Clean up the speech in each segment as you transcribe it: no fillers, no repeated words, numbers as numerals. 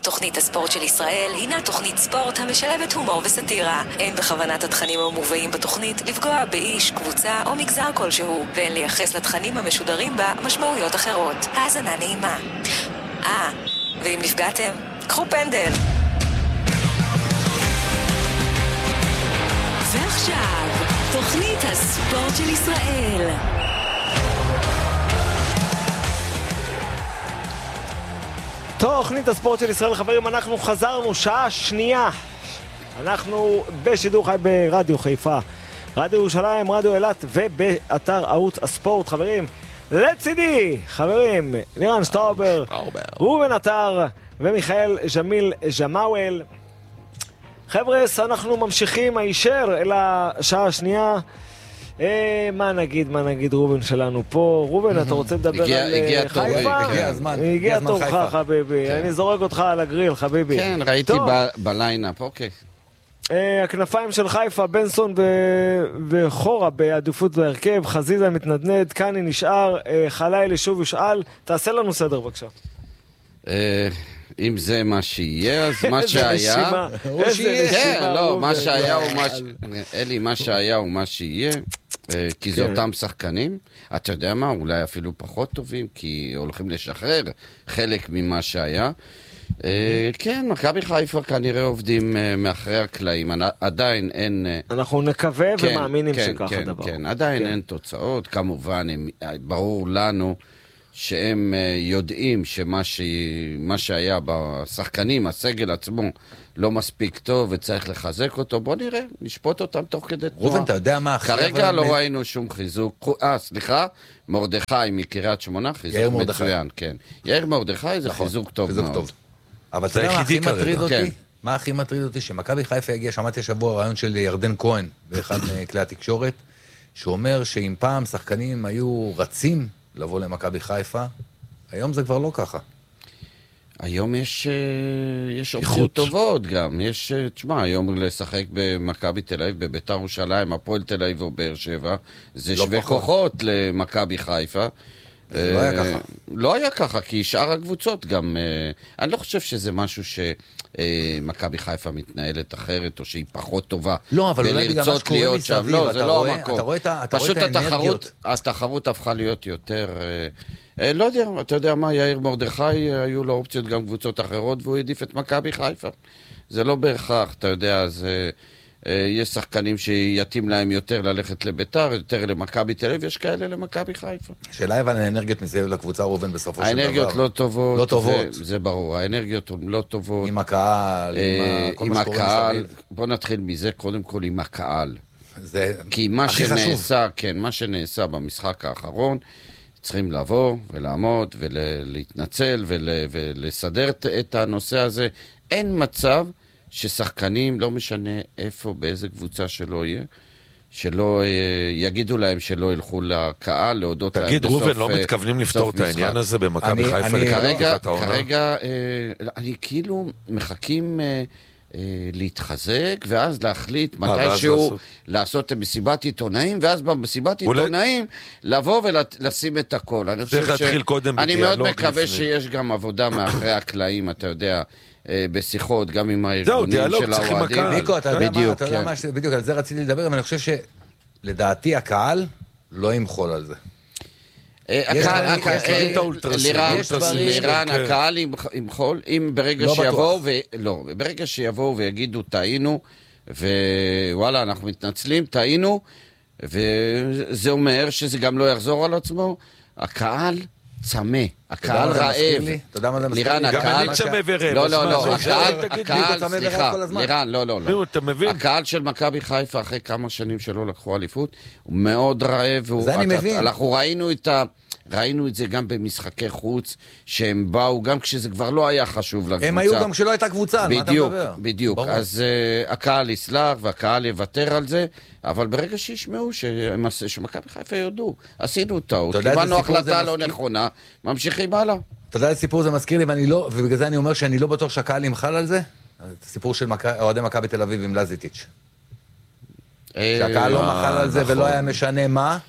תוכנית הספורט של ישראל הינה תוכנית ספורט המשלבת הומור וסטירה. אין בכוונת התכנים המובאים בתוכנית לפגוע באיש, קבוצה או מגזר כלשהו, ואין לייחס לתכנים המשודרים בה משמעויות אחרות. האזנה נעימה. ואם נפגעתם, קחו פנדל. ועכשיו, תוכנית הספורט של ישראל. תוכנית הספורט של ישראל, חברים, אנחנו חזרנו, שעה שנייה. אנחנו בשידור חי ברדיו חיפה, רדיו ירושלים, רדיו אילת ובאתר ערוץ הספורט, חברים. לצידי, חברים, לירן שטראובר, ראובן עטר ומיכאל ג'מיל ג'מאוול. חבר'ה, אנחנו ממשיכים הישר אל השעה השנייה. מה נגיד ראובן שלנו פה? ראובן, אתה רוצה לדבר על חיפה? הגיע תורך, חביבי. אני זורק אותך על הגריל, חביבי. כן, ראיתי בליינאפ, אוקיי. הכנפיים של חיפה, בנסון וחורה בעדיפות בהרכב, חזיזה מתנדנד, קני נשאר, חלילי שוב יושאל. תעשה לנו סדר בבקשה. אם זה מה שיהיה, אז מה שהיה... כן, לא, מה שהיה הוא מה ש... אלי, מה שהיה הוא מה שיהיה, כי זה אותם שחקנים. אתה יודע מה, אולי אפילו פחות טובים, כי הולכים לשחרר חלק ממה שהיה. כן, מכבי חיפה כנראה עובדים מאחרי הקלעים, עדיין אין... אנחנו נקווה ומאמינים שככה דבר. כן, עדיין אין תוצאות, כמובן, ברור לנו שהם יודעים שמה שהיה בשחקנים, הסגל עצמו, לא מספיק טוב וצריך לחזק אותו. בוא נראה, נשפוט אותם תוך כדי תנועה. רובן, אתה יודע מה אחרי... כרגע לא ראינו שום חיזוק. סליחה, מרדכי מקריית שמונה, חיזוק מצוין, כן. יאיר מרדכי זה חיזוק טוב מאוד. אבל אתה יודע מה הכי מטריד אותי? מה הכי מטריד אותי? שמכבי חיפה הגיע, שמעתי השבוע רעיון של ירדן כהן באחד מכלי התקשורת, שאומר שאם פעם שחקנים היו רצים לבוא למכבי חיפה, היום זה כבר לא ככה. היום יש אופציות טובות גם. תשמע, היום לשחק במכבי תל אביב, בביתר ירושלים, הפועל תל אביב או באר שבע, זה שווה כוחות למכבי חיפה. לא היה ככה. לא היה ככה, כי שאר הקבוצות גם... אני לא חושב שזה משהו שמכבי חיפה מתנהלת אחרת, או שהיא פחות טובה. לא, אבל אולי בגלל מה שקורה מסביב, לא, זה לא המקום. אתה רואה את פשוט האנרגיות. התחרות הפכה להיות יותר... לא יודע, אתה יודע מה, יאיר מרדכי, היו לו אופציות גם קבוצות אחרות, והוא העדיף את מכבי חיפה. זה לא בהכרח, אתה יודע, יש שחקנים שיתאים להם יותר ללכת לביתר, יותר למכבי תל אביב, יש כאלה למכבי חיפה. שאלה אבל האנרגיות מסביב לקבוצה רובן בסופו של דבר. האנרגיות לא טובות. לא טובות. זה ברור, האנרגיות לא טובות. עם הקהל, עם הקהל. בוא נתחיל מזה, קודם כל עם הקהל. כי מה שנעשה, כן, מה שנעשה במשחק האחרון, צריכים לבוא ולעמוד ולהתנצל ולסדר את הנושא הזה. אין מצב ששחקנים, לא משנה איפה, באיזה קבוצה שלא יהיה, שלא יגידו להם שלא ילכו לקהל, להודות להם בסוף משחק. תגיד, רובן, לא מתכוונים לפתור את העניין הזה במכבי חיפה לקראת העונה? כרגע, אני כאילו מחכים להתחזק, ואז להחליט מתישהו לעשות מסיבת עיתונאים, ואז במסיבת עיתונאים לבוא ולשים את הכל. אני מאוד מקווה שיש גם עבודה מאחרי הקלעים, אתה יודע, בשיחות, גם עם הארגונים של האוהדים. מיקו, אתה יודע מה, בדיוק על זה רציתי לדבר, אבל אני חושב שלדעתי הקהל לא ימחול על זה. לירן, הקהל ימחול, אם ברגע שיבואו ויגידו טעינו, ווואלה, אנחנו מתנצלים, טעינו, וזה אומר שזה גם לא יחזור על עצמו, הקהל צמא, הקהל רעב. אתה יודע מה זה לירן, הקהל... לא, הקהל, סליחה, לירן, לא. הקהל של מכבי חיפה, אחרי כמה שנים שלא לקחו אליפות, הוא מאוד רעב. זה אני מבין. אנחנו ראינו את זה גם במשחקי חוץ, שהם באו, גם כשזה כבר לא היה חשוב לקבוצה. הם היו גם כשלא הייתה קבוצה, מה אתה מדבר? בדיוק. אז הקהל יסלח, והקהל יוותר על זה, אבל ברגע שישמעו שמכבי חיפה יודו, עשינו טעות, קיבלנו החלטה לא נכונה, ממשיכים הלאה. אתה יודע, הסיפור זה מזכיר לי, ובגלל זה אני אומר שאני לא בטוח שהקהל ימחל על זה, הסיפור של אוהדי מכבי תל אביב עם לזיטיץ'. שהקהל לא מחל על זה ולא היה משנה מה,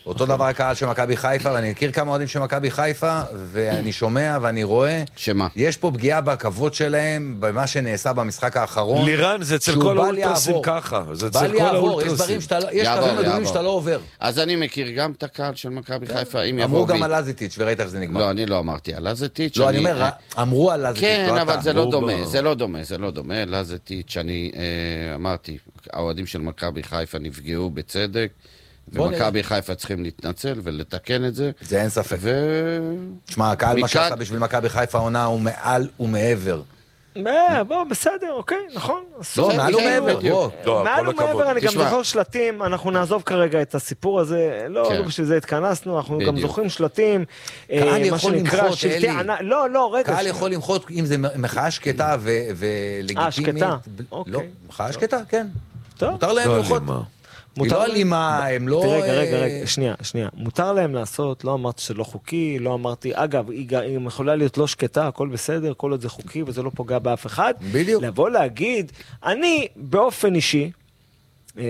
אותו דבר הקהל של מכבי חיפה, ואני מכיר כמה אוהדים של מכבי חיפה, ואני שומע ואני רואה, שמה? יש פה פגיעה בכבוד שלהם, במה שנעשה במשחק האחרון. לירן, זה אצל כל האולטרסים ככה. בא לי יעבור, יש דברים שאתה לא עובר. אז אני מכיר גם את הקהל של מכבי חיפה, אם יבוא... אמרו גם על לזיטיץ' וראית איך זה נגמר. לא, אני לא אמרתי על לזיטיץ'. לא, אני אומר, אמרו על לזיטיץ'. כן, אבל זה לא דומה, לזיטיץ', אני אמרתי, האוהדים של מכבי חיפה נפגעו בצדק, ומכבי חיפה צריכים להתנצל ולתקן את זה. זה אין ספק. תשמע, הקהל מה שעשה בשביל מכבי חיפה עונה הוא מעל ומעבר. בוא, בסדר, אוקיי, נכון. לא, מעל ומעבר. מעל ומעבר, אני גם זוכר שלטים, אנחנו נעזוב כרגע את הסיפור הזה, לא בשביל זה התכנסנו, אנחנו גם זוכרים שלטים, מה שנקרא שלטי ענק, לא, רגע. קהל יכול למחות אם זה מחאה שקטה ולגיטימית. שקטה, אוקיי. מחאה שקטה, כן. טוב. מותר להם למחות. היא לא אלימה, הם לא... רגע, שנייה. מותר להם לעשות, לא אמרתי שלא חוקי, לא אמרתי, אגב, היא יכולה להיות לא שקטה, הכל בסדר, כל עוד זה חוקי וזה לא פוגע באף אחד. בדיוק. לבוא להגיד, אני באופן אישי, אתה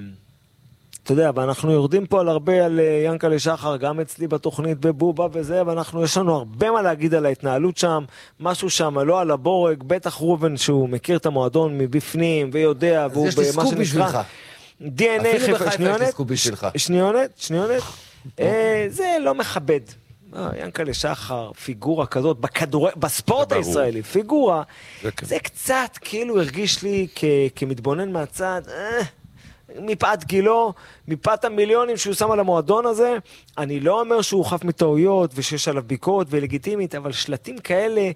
יודע, ואנחנו יורדים פה על הרבה, על ינקלה שחר, גם אצלי בתוכנית בבובה וזה, יש לנו הרבה מה להגיד על ההתנהלות שם, משהו שם, לא על הבורג, בטח רובן שהוא מכיר את המועדון מבפנים ויודע, והוא יש לי סקופ בשבילך. DNA חיפה, שניונת, זה לא מכבד. ינקלה שחר, פיגורה כזאת, בספורט הישראלי, פיגורה, זה קצת כאילו הרגיש לי כמתבונן מהצד, מפאת גילו, מפאת המיליונים שהוא שם על המועדון הזה, אני לא אומר שהוא חף מטעויות ושיש עליו ביקורת ולגיטימית, אבל שלטים כאלה,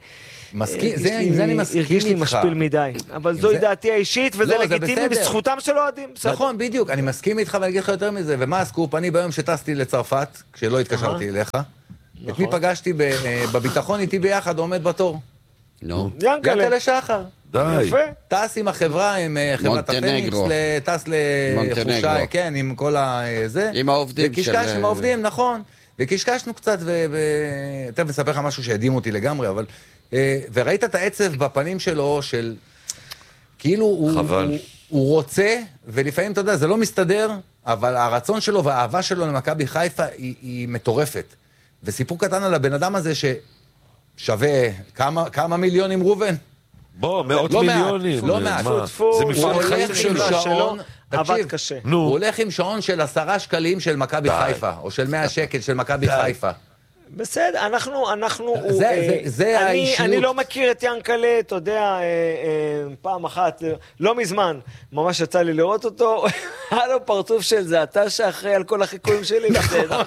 זה אני מסכים הרגיש לי משפיל מדי, אבל זוהי דעתי האישית וזה לגיטימי בזכותם של אוהדים. נכון, בדיוק, אני מסכים איתך ואני אגיד לך יותר מזה, ומה הסקופ? אני ביום שטסתי לצרפת, כשלא התקשרתי אליך, את מי פגשתי בביטחון איתי ביחד, עומד בתור. ינקלה שחר. יפה. טס עם החברה, עם חברת הפניקס, טס לחופשה, כן, עם כל הזה. עם העובדים של... וקשקש עם העובדים, נכון. וקשקשנו קצת, תכף נספר לך משהו שהדהים אותי לגמרי, אבל... וראית את העצב בפנים שלו, של... כאילו הוא רוצה, ולפעמים, אתה יודע, זה לא מסתדר, אבל הרצון שלו והאהבה שלו למכבי חיפה היא מטורפת. וסיפור קטן על הבן אדם הזה ששווה כמה מיליונים רובן? בוא, מאות מיליונים. לא מעט. זה מפעל חיים שלו. עבד קשה. הוא הולך עם שעון של 10 שקלים של מכבי חיפה, או של 100 שקל של מכבי חיפה. בסדר, אנחנו... זה האישיות. אני לא מכיר את ינקלה, אתה יודע, פעם אחת, לא מזמן, ממש יצא לי לראות אותו, היה לו פרצוף של זה, אתה שאחראי על כל החיקויים שלי, בסדר.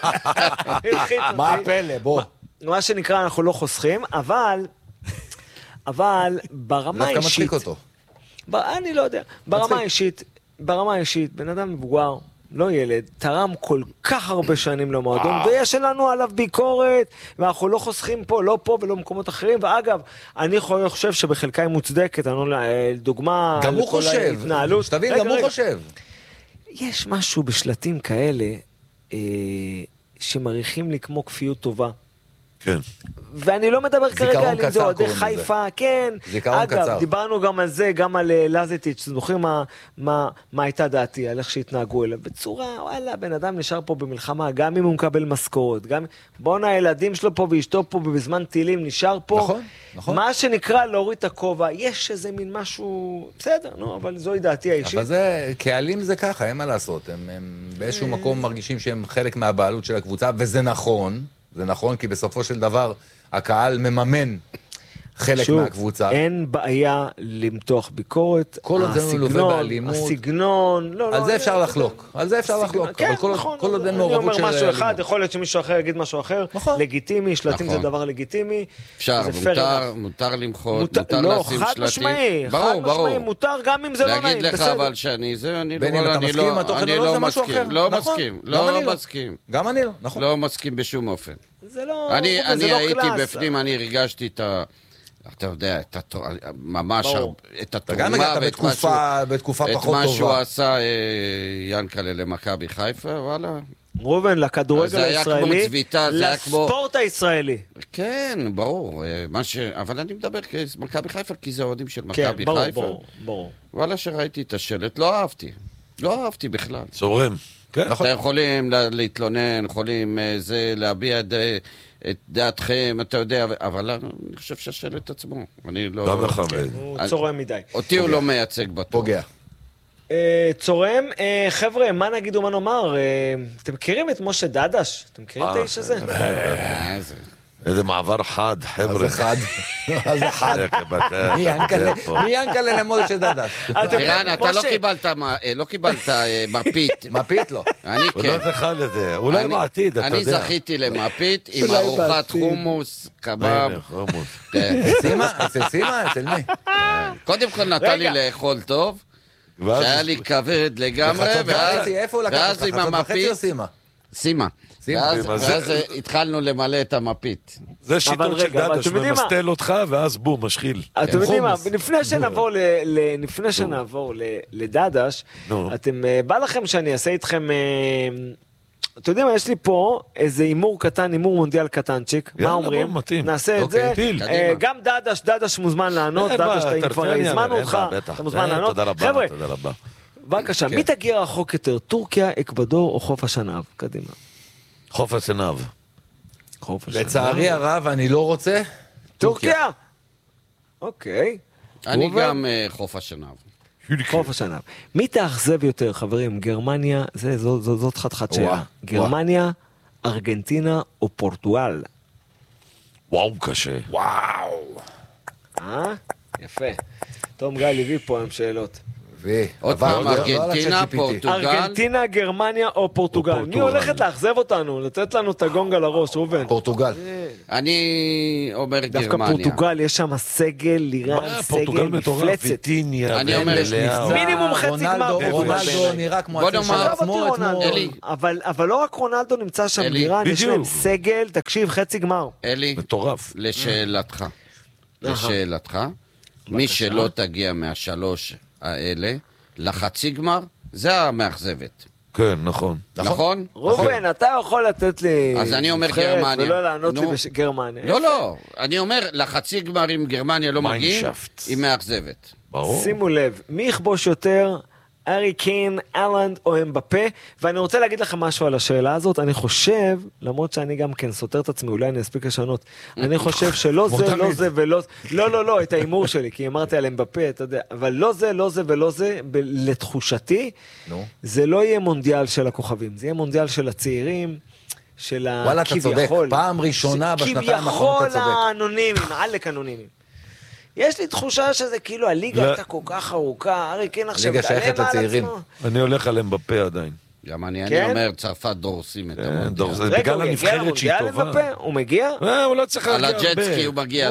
מה הפלא, בוא. מה שנקרא, אנחנו לא חוסכים, אבל ברמה האישית... דווקא מצחיק אותו. אני לא יודע. ברמה האישית, בן אדם מבוגר, לא ילד, תרם כל כך הרבה שנים למועדון, ויש לנו עליו ביקורת, ואנחנו לא חוסכים פה, לא פה ולא במקומות אחרים, ואגב, אני חושב שבחלקה היא מוצדקת, דוגמה... גם הוא חושב, שתבין, גם הוא חושב. יש משהו בשלטים כאלה, שמריחים לי כמו כפיות טובה. כן. ואני לא מדבר כרגע על זה, אוהדי חיפה, כן. אגב, דיברנו גם על זה, גם על לזיטיץ', זוכרים מה הייתה דעתי, על איך שהתנהגו אליו. בצורה, וואלה, בן אדם נשאר פה במלחמה, גם אם הוא מקבל משכורת, גם בואנה, הילדים שלו פה ואשתו פה, ובזמן טילים נשאר פה. נכון. מה שנקרא להוריד את הכובע, יש איזה מין משהו, בסדר, נו, אבל זוהי דעתי האישית. אבל זה, קהלים זה ככה, אין מה לעשות. הם באיזשהו מקום מרגישים שהם חלק מהבעלות של הקבוצה, וזה נכון. זה נכון, כי בסופו של דבר הקהל מממן חלק מהקבוצה. אין בעיה למתוח ביקורת. כל עוד זה מלווה באלימות. הסגנון, על זה אפשר לחלוק. על זה אפשר לחלוק. כן, נכון. כל עוד אין מעורבות של... אני אומר משהו אחד, יכול להיות שמישהו אחר יגיד משהו אחר. לגיטימי, שלטים זה דבר לגיטימי. אפשר, מותר למחות, מותר לשים שלטים. חד משמעי, מותר גם אם זה לא נעים. להגיד לך אבל שאני זה, אני לא מסכים. לא מסכים. גם אני לא, נכון. לא מסכים בשום אופן. אני הייתי בפנים, אני הרגשתי את ה... אתה יודע, ממש את התרומה בתקופה פחות טובה. את מה שהוא עשה ינקלה למכבי חיפה, וואלה. רובן, לכדורגל הישראלי, לספורט הישראלי. כן, ברור. אבל אני מדבר מכבי חיפה, כי זה אוהדים של מכבי חיפה. ברור. וואלה, שראיתי את השלט, לא אהבתי בכלל. צורם. אתם יכולים להתלונן, יכולים להביע את דעתכם, אתה יודע, אבל אני חושב שהשלט עצמו. אני לא... גם לכבד. הוא צורם מדי. אותי הוא לא מייצג בטוח. פוגע. צורם, חבר'ה, מה נגיד ומה נאמר? אתם מכירים את משה דדש? אתם מכירים את האיש הזה? איזה מעבר חד, חבר'ה. אז אחד. אז אחד. מי ינקלה למשה דדש? אירן, אתה לא קיבלת מפית. מפית לא. אני הוא כן. לא זכה לזה, אולי בעתיד, אתה יודע. אני זכיתי למפית עם ארוחת חומוס, קבב. אצל סימה? אצל מי? קודם כל נתן לי לאכול טוב, שהיה לי כבד לגמרי, ואז עם המפית, סימה. ואז התחלנו למלא את המפית. זה שיטות של דדש, ממסטל אותך, ואז בום, משחיל. אתם יודעים מה, לפני שנעבור לדדש, בא לכם שאני אעשה איתכם... אתה יודעים מה, יש לי פה איזה אימור קטן, אימור מונדיאל קטנצ'יק, מה אומרים? נעשה את זה, גם דדש מוזמן לענות, דדש, אם כבר הזמנו אותך, אתה מוזמן לענות. חבר'ה, בבקשה, מי תגיע רחוק יותר, טורקיה, אקוודור או חוף השנהב? קדימה. חוף השנהב. לצערי הרב, אני לא רוצה. טורקיה? אוקיי. אני גם חוף השנהב. חוף השנהב. מי תאכזב יותר, חברים? גרמניה, זאת חתיכת שאלה. גרמניה, ארגנטינה או פורטוגל? וואו, קשה. וואו. יפה. תום גיא הביא פה עם שאלות. עוד פעם, ארגנטינה, פורטוגל. ארגנטינה, גרמניה או פורטוגל? מי הולכת לאכזב אותנו? לתת לנו את הגונג על הראש, רובן? פורטוגל. אני אומר גרמניה. דווקא פורטוגל, יש שם סגל, לירן, סגל, מפלצת. אני אומר מינימום חצי גמר. רונלדו נראה כמו עצמו של עצמו. אבל לא רק רונלדו נמצא שם, לירן, יש להם סגל, תקשיב, חצי גמר. אלי, מטורף. לשאלתך, מי שלא תגיע מהשלוש האלה, לחצי גמר, זה המאכזבת. כן, נכון. נכון? רובן, אתה יכול לתת לי... אז אני אומר גרמניה. ולא לענות לי בגרמניה. לא. אני אומר, לחצי גמר אם גרמניה לא מגיעים, היא מאכזבת. ברור. שימו לב, מי יכבוש יותר, ארי קיין, אלנד או אמבפה? ואני רוצה להגיד לכם משהו על השאלה הזאת. אני חושב, למרות שאני גם כן סותר את עצמי, אולי אני אספיק לשנות, אני חושב שלא זה, לא זה ולא... לא, את האימור שלי, כי אמרתי על אמבפה, אתה יודע, אבל לא זה ולא זה, לתחושתי, זה לא יהיה מונדיאל של הכוכבים, זה יהיה מונדיאל של הצעירים, של הכביכול. וואלה, אתה צודק, פעם ראשונה בשנתיים האחרונות אתה צודק. כביכול האנונימיים, עלק אנונימיים. יש לי תחושה שזה כאילו הליגה הייתה כל כך ארוכה, ארי קיין עכשיו מתעלם על עצמו. אני הולך על אמבפה עדיין. גם אני אומר, צרפת דורסים את המונדיאל. רגע, הוא יגיע למונדיאל אמבפה? הוא מגיע? הוא לא צריך להגיע הרבה. על הג'טסקי הוא מגיע,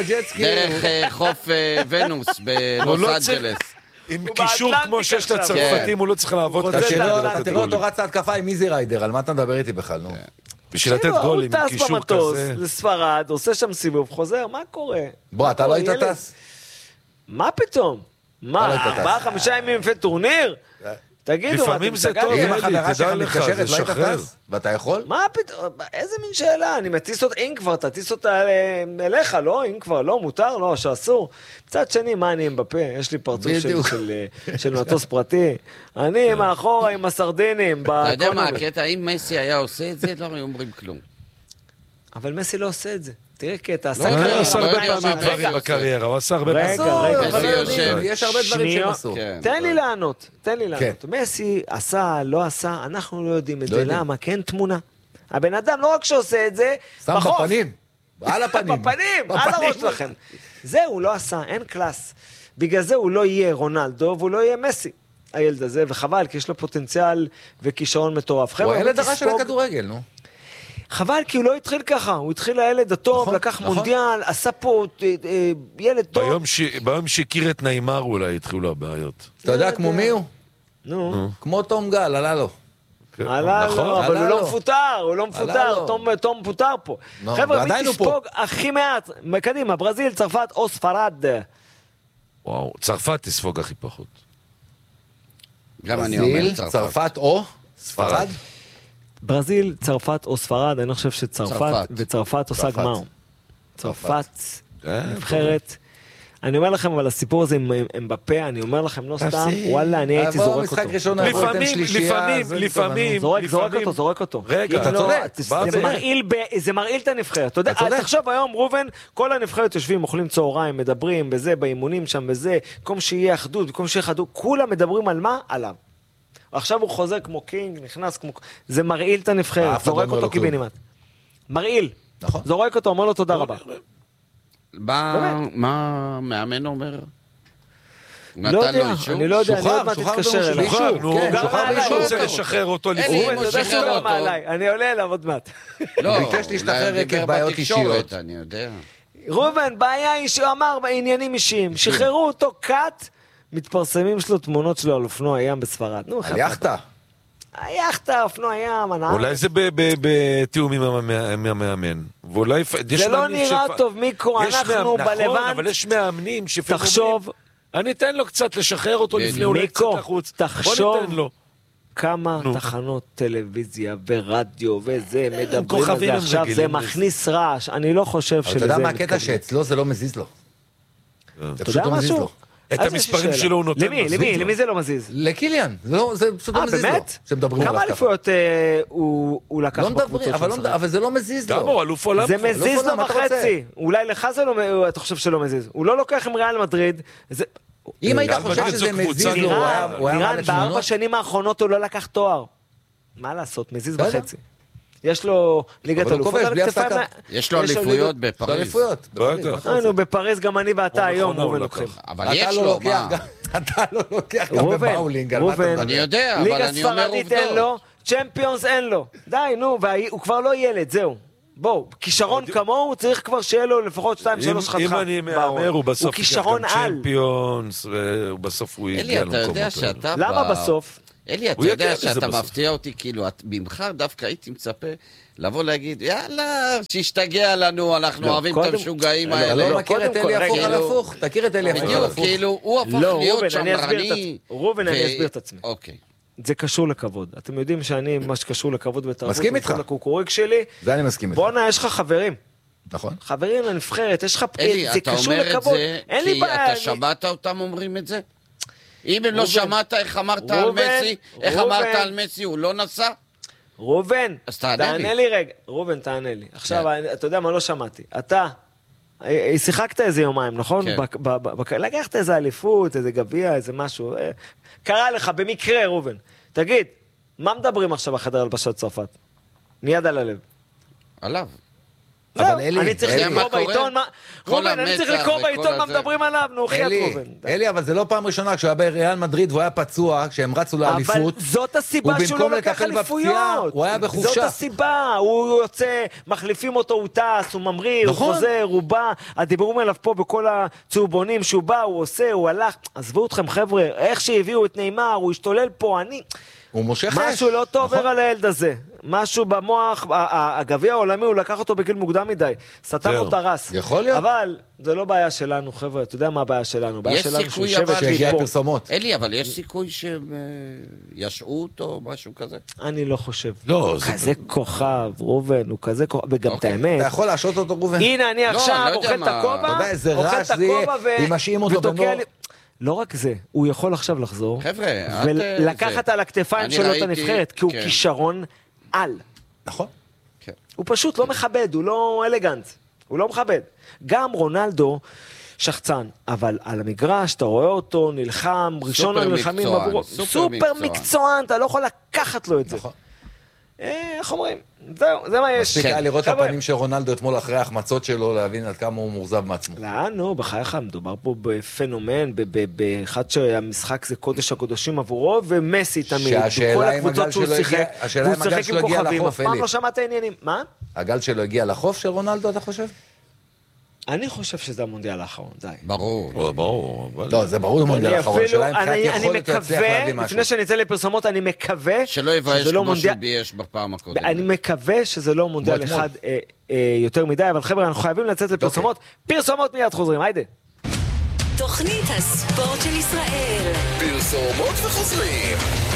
דרך חוף ונוס בלוס אנג'לס. עם קישור כמו ששת הצרפתים, הוא לא צריך לעבוד. אתה תראה אותו רץ להתקפה עם איזי ריידר, על מה אתה מדבר איתי בכלל, נו? בשביל לתת גולים, עם קישור כזה. הוא טס במטוס לספרד, עושה שם סיבוב, חוזר, מה קורה? בוא, אתה לא היית טס? מה פתאום? מה, 4-5 ימים לפני טורניר? תגידו, לפעמים זה טוב, אם החברה שלך מתקשרת, לא היית טס? ואתה יכול? מה פתאום? איזה מין שאלה? אני מטיס אותה, אם כבר, תטיס אותה אליך, לא? אם כבר, לא, מותר, לא, שאסור. מצד שני, מה אני אמבפה? יש לי פרצוף של מטוס פרטי. אני מאחורה עם הסרדינים. אתה יודע מה הקטע? אם מסי היה עושה את זה, לא היו אומרים כלום. אבל מסי לא עושה את זה. תראה קטע, הוא עשה הרבה פעמים דברים בקריירה, הוא עשה הרבה פעמים. יש הרבה דברים שהם עשו. תן לי לענות. מסי עשה, לא עשה, אנחנו לא יודעים את זה. למה? כן תמונה. הבן אדם לא רק שעושה את זה, בחוף. שם בפנים. על הפנים. בפנים, על הראש לכם. זה הוא לא עשה, אין קלאס. בגלל זה הוא לא יהיה רונלדו, והוא לא יהיה מסי. הילד הזה, וחבל, כי יש לו פוטנציאל וכישרון מטורף. הוא הילד הרע של הכדורגל, נו. חבל, כי הוא לא התחיל ככה, הוא התחיל לילד הטוב, לקח מונדיאל, עשה פה ילד טוב. ביום שהכיר את ניימר אולי התחילו הבעיות. אתה יודע כמו מי הוא? נו. כמו תום גל, עלה לו. עלה לו, אבל הוא לא מפוטר, תום מפוטר פה. חבר'ה, מי תספוג הכי מעט? קדימה, ברזיל, צרפת או ספרד? וואו, צרפת תספוג הכי פחות. גם אני אומר צרפת או ספרד? ברזיל, צרפת או ספרד, אני חושב שצרפת וצרפת עושה גמר. צרפת, נבחרת, אני אומר לכם, אבל הסיפור הזה עם בפה, אני אומר לכם, לא סתם, וואלה, אני הייתי זורק אותו. לפעמים. זורק אותו. רגע, אתה צודק. זה מרעיל את הנבחרת. אתה יודע, תחשוב היום, רובן, כל הנבחרת יושבים, אוכלים צהריים, מדברים בזה, באימונים שם, בזה, במקום שיהיה אחדות, במקום שיהיה חדות, כולם מדברים על מה? עליו. עכשיו הוא חוזר כמו קינג, נכנס כמו... זה מרעיל את הנבחרת, זורק אותו קיבינימט. מרעיל. זורק אותו, אומר לו תודה רבה. מה מאמן אומר? לא יודע, אני לא יודע, אני עוד מעט תתקשר אליי. שוחר רוצה לשחרר אותו לפני. אני עולה אליו עוד מעט. לא, ביקש להשתחרר עקב בעיות אישיות. אני יודע. רובן, בעיה אישית, הוא אמר בעניינים אישיים. שחררו אותו קאט, מתפרסמים שלו תמונות שלו על אופנוע ים בספרד. על יחטה. היחטה, אופנוע ים, אולי זה בתיאום עם המאמן. זה לא נראה טוב, מיקרו, אנחנו בלבנט. נכון, אבל יש מאמנים תחשוב, אני אתן לו קצת לשחרר אותו לפני, אולי קצת לחוץ. תחשוב כמה תחנות טלוויזיה ורדיו וזה מדברים על זה עכשיו, זה מכניס רעש, אני לא חושב שלזה... אתה יודע מה הקטע שאצלו זה לא מזיז לו. אתה יודע משהו? את המספרים שלו הוא נותן. למי זה לא מזיז? לקיליאן, זה פשוט לא מזיז לו. באמת? כמה אליפויות הוא לקח בקבוצות של אבל זה לא מזיז לו. גם אלוף עולם. זה מזיז לו בחצי. אולי לך זה לא, אתה חושב שלא מזיז. הוא לא לוקח עם ריאל מדריד. אם היית חושב שזה מזיז לו, הוא היה ב4 שנים האחרונות הוא לא לקח תואר. מה לעשות? מזיז בחצי. יש לו ליגת אלופות על הכתפיים. יש לו אליפויות בפריז. בפריז גם אני ואתה היום רובן לוקחים. אבל יש לו, מה? אתה לא לוקח גם בבאולינג. אני יודע, אבל ליגה אני אומר ספרדית אין לו, צ'מפיונס אין לו. די, נו, הוא כבר לא ילד, זהו. בואו, כישרון כמוהו צריך כבר שיהיה לו לפחות 2-3 חתיכה. אם אני מאמר, הוא בסוף ייקח גם צ'מפיונס, ובסוף הוא יגיע למקום. אלי, אתה יודע שאתה... למה בסוף? אלי, אתה יודע שאתה מפתיע אותי, כאילו, ממך דווקא הייתי מצפה לבוא להגיד, יאללה, שישתגע לנו, אנחנו אוהבים את המשוגעים האלה. אתה לא מכיר את אלי הפוך על הפוך? תכיר את אלי הפוך על הפוך. כאילו, הוא הפוך להיות שמרני. רובן, אני אסביר את עצמי. אוקיי. זה קשור לכבוד. אתם יודעים שאני, מה שקשור לכבוד בתרבות, מסכים איתך. לקוקוריק שלי. זה אני מסכים איתך. בוא'נה, יש לך חברים. נכון. חברים לנבחרת, יש לך... אלי, אתה אומר את זה כי אתה שמעת אותם אומרים את זה? אם לא שמעת איך אמרת על מסי, איך אמרת על מסי, הוא לא נסע? רובן, תענה לי רגע. רובן, תענה לי. עכשיו, אתה יודע מה לא שמעתי. אתה, שיחקת איזה יומיים, נכון? לקחת איזה אליפות, איזה גביע, איזה משהו. קרה לך במקרה, רובן. תגיד, מה מדברים עכשיו בחדר הלבשת צרפת? מיד על הלב. עליו. אבל אלי, אני צריך לקרוא בעיתון מה... רובן, אני צריך לקרוא בעיתון מה מדברים עליו, נו, חייאת רובן. אלי, אבל זה לא פעם ראשונה, כשהוא היה בריאל מדריד והוא היה פצוע, כשהם רצו לאליפות, אבל זאת הסיבה שהוא לא לקח אליפויות. הוא היה בחופשה. זאת הסיבה, הוא יוצא, מחליפים אותו, הוא טס, הוא ממריא, הוא חוזר, הוא בא, הדיבורים עליו פה בכל הצהובונים, שהוא בא, הוא עושה, הוא הלך. עזבו אתכם חבר'ה, איך שהביאו את נאמר, הוא השתולל פה, הוא מושך משהו לא טוב על הילד הזה. משהו במוח, הגביע העולמי, הוא לקח אותו בגיל מוקדם מדי. סתם לו תרס. יכול להיות. אבל זה לא בעיה שלנו, חבר'ה. אתה יודע מה הבעיה שלנו? בעיה שלנו שהוא שבט שיגיע פרסומות. אלי, אבל יש סיכוי שישעו אותו או משהו כזה? אני לא חושב. לא, כזה כוכב, רובן, הוא כזה כוכב, וגם את האמת. אתה יכול להשעות אותו, רובן? הנה, אני עכשיו אוכל את הכובע, אתה יודע, איזה רעש זה יהיה, אם משאים אותו בנור. לא רק זה, הוא יכול עכשיו לחזור, חבר'ה, ולקחת על הכתפיים שלו את הנבחרת, כי הוא כישרון על. נכון. הוא פשוט לא מכבד, הוא לא אלגנט, הוא לא מכבד. גם רונלדו שחצן, אבל על המגרש אתה רואה אותו, נלחם, ראשון הנלחמים עבורו, סופר מקצוען, אתה לא יכול לקחת לו את זה. נכון. איך אומרים? זהו, זה מה יש. מספיק היה לראות את הפנים של רונלדו אתמול אחרי ההחמצות שלו, להבין עד כמה הוא מורזב מעצמו. לא, נו, בחייך, מדובר פה בפנומן, באחד שהמשחק זה קודש הקודשים עבורו, ומסי תמיד, בכל הקבוצות שהוא שיחק, והוא שיחק עם כוכבים, אף פעם לא שמעת העניינים. מה? הגל שלו הגיע לחוף של רונלדו, אתה חושב? אני חושב שזה המונדיאל האחרון, די. ברור. ברור. לא, זה ברור המונדיאל האחרון. אני מקווה, לפני שאני אצא לפרסומות, אני מקווה שלא יבייש כמו שהוא בייש בפעם הקודמת. אני מקווה שזה לא מונדיאל אחד יותר מדי, אבל חבר'ה, אנחנו חייבים לצאת לפרסומות. פרסומות מיד חוזרים, היידה. תוכנית הספורט של ישראל. פרסומות וחוזרים.